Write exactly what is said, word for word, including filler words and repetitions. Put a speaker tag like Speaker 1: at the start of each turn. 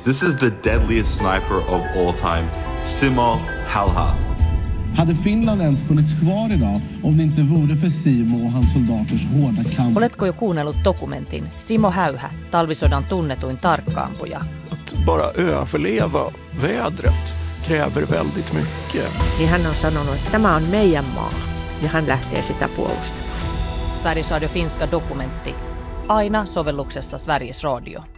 Speaker 1: This is the deadliest sniper of all time, Simo Häyhä.
Speaker 2: Hade Finland ens funnits kvar idag om det inte vore för Simo och hans soldaters hårda kamp?
Speaker 3: Oletko jo kuunnellut dokumentin Simo Häyhä, talvisodan tunnetuin tarkkaampuja?
Speaker 4: Att bara överleva vädret kräver väldigt mycket.
Speaker 5: Niin hän on sanonut, että tämä on meidän maa ja hän lähtee sitä puolustamaan.
Speaker 3: Sveriges Radio finska dokumentti. Aina sovelluksessa Sveriges Radio.